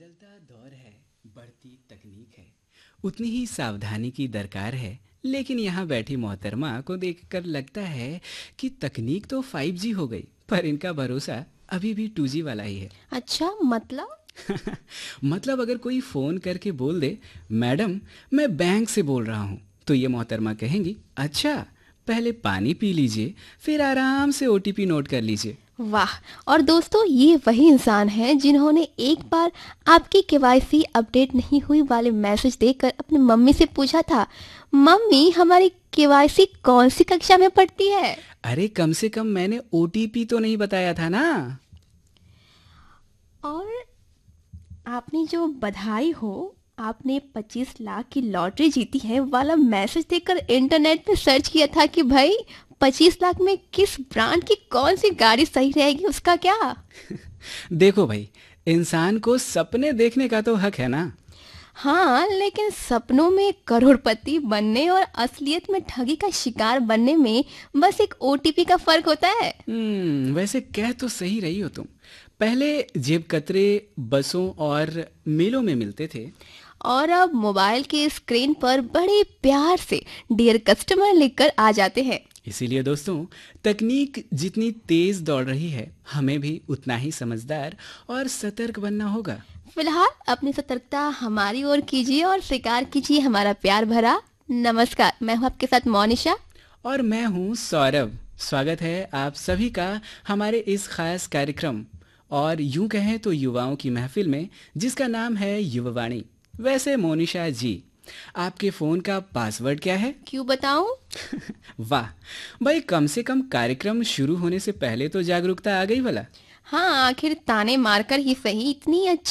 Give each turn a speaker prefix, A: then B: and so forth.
A: बदलता दौर है, बढ़ती तकनीक है, उतनी ही सावधानी की दरकार है। लेकिन यहाँ बैठी मोहतरमा को देखकर लगता है कि तकनीक तो 5G हो गई, पर इनका भरोसा अभी भी 2G वाला ही है।
B: अच्छा, मतलब?
A: मतलब अगर कोई फ़ोन करके बोल दे, मैडम मैं बैंक से बोल रहा हूँ, तो ये मोहतरमा कहेंगी, अच्छा पहले पानी पी लीजिए, फिर आराम से ओटीपी नोट कर लीजिए।
B: वाह। और दोस्तों, ये वही इंसान है जिन्होंने एक बार आपकी केवाईसी अपडेट नहीं हुई वाले मैसेज देखकर अपनी मम्मी से पूछा था, मम्मी हमारी केवाईसी कौन सी कक्षा में पढ़ती है?
A: अरे कम से कम मैंने ओटीपी तो नहीं बताया था ना।
B: और आपने जो बधाई हो, आपने 25 लाख की लॉटरी जीती है वाला मैसेज देखकर इंटरनेट पे सर्च किया था कि भाई 25 लाख में किस ब्रांड की कौन सी गाड़ी सही रहेगी, उसका क्या?
A: देखो भाई, इंसान को सपने देखने का तो हक है ना।
B: हाँ, लेकिन सपनों में करोड़पति बनने और असलियत में ठगी का शिकार बनने में बस एक ओटीपी का फर्क होता है।
A: वैसे कह तो सही रही हो तुम। पहले जेब कतरे बसों और मेलों में मिलते थे।
B: और अब मोबाइल के स्क्रीन पर बड़े प्यार से डियर कस्टमर लिखकर आ जाते हैं।
A: इसीलिए दोस्तों, तकनीक जितनी तेज दौड़ रही है, हमें भी उतना ही समझदार और सतर्क बनना होगा।
B: फिलहाल अपनी सतर्कता हमारी ओर कीजिए और स्वीकार कीजिए हमारा प्यार भरा नमस्कार। मैं हूँ आपके साथ मोनिशा।
A: और मैं हूँ सौरभ। स्वागत है आप सभी का हमारे इस खास कार्यक्रम और यूं कहें तो युवाओं की महफिल में, जिसका नाम है युववाणी। वैसे मोनिशा जी, आपके फ़ोन का पासवर्ड क्या है?
B: क्यों बताऊं?
A: वाह भाई, कम से कम कार्यक्रम शुरू होने से पहले तो जागरूकता आ गई भला।
B: हाँ, आखिर ताने मारकर ही सही इतनी अच्छी